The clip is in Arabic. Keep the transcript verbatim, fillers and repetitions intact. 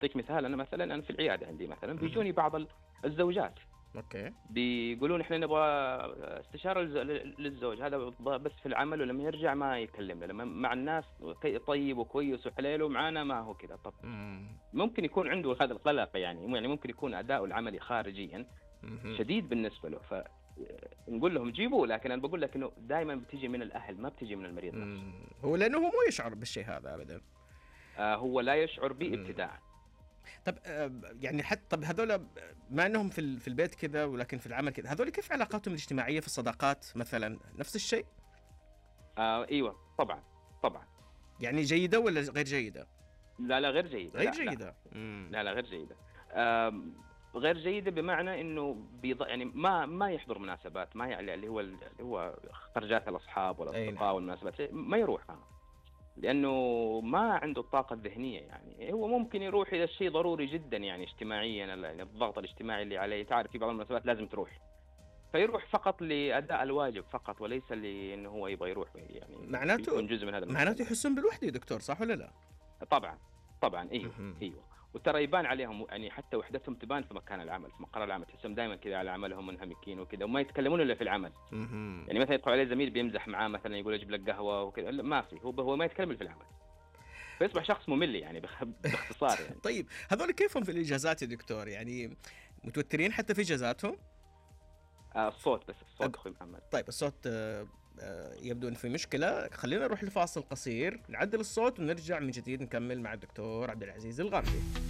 أعطيك مثال، أنا مثلًا أنا في العيادة عندي مثلًا اهم. بيجوني بعض ال الزوجات أوكي. بيقولون إحنا نبغى استشارة للز ل للزوج، هذا ب بس في العمل ولمّا يرجع ما يكلمنا، لمّا مع الناس ك طيب وكويس وحليله، معانا ما هو كذا. طب إمم. ممكن يكون عنده هذا القلق يعني، يعني ممكن يكون أداؤه العملي خارجيًا اهم. شديد بالنسبة له، ف نقول لهم جيبوه، لكن أنا باقول لك إنه دايمًا بتيجي من الأهل ما بتيجي من المريض نفسه. إمم. هو لأنه هو مو يشعر بالشيء هذا أبدًا. آآ هو لا يشعر به إمم. ابتداءً. طب آآ يعني حتى طب هذول ب مع إنهم في ال في البيت كذا ولكن في العمل كذا، هذول كيف علاقاتهم الاجتماعية في الصداقات مثلًا، نفس الشيء؟ آآ أيوه طبعًا، طبعًا. يعني جيدة والّا غير جيدة؟ لا، لا غير جيدة، غير لا، لا. جيدة. إمم. لا، لا غير جيدة. آمم، غير جيدة بمعنى إنه بيض يعني ما ما يحضر مناسبات، ما ي اللي هو ال اللي هو خرجات الأصحاب أي والأصدقاء نعم. والمناسبات ما يروحها، لأنه ما عنده الطاقة الذهنية يعني. هو ممكن يروح إذا الشيء ضروري جدًا يعني اجتماعيًا، ال يعني الضغط الاجتماعي اللي عليه، تعرف في بعض المناسبات لازم تروح، فيروح فقط لأداء الواجب فقط، وليس لإنه هو يبغى يروح يعني معناته يكون جزء من هذا معناته المجتمع. يحسون بالوحدة يا دكتور، صح والّا لأ؟ طبعًا، طبعًا أيوه، اهم. أيوه. وترى يبان عليهم يعني حتى وحدتهم تبان في مكان العمل، في مقر العمل، تحسهم دايمًا كذا على عملهم منهمكين وكذا، وما يتكلمون إلا في العمل. اهم. يعني مثلًا يدخل عليه زميل بيمزح معاه مثلًا يقول أجيب لك قهوة وكذا، ل ما في، هو ب هو ما يتكلم إلا في العمل، فيصبح شخص ممل يعني باخ باختصار يعني. طيب هذول كيفهم في الإجازات يا دكتور؟ يعني متوترين حتى في إجازاتهم؟ آآ الصوت بس، أب الصوت أخوي محمد. طيب الصوت آآ آآ يبدو إن في مشكلة، خلّينا نروح لفاصل قصير، نعدّل الصوت ونرجع من جديد نكمّل مع الدكتور عبد العزيز الغامدي.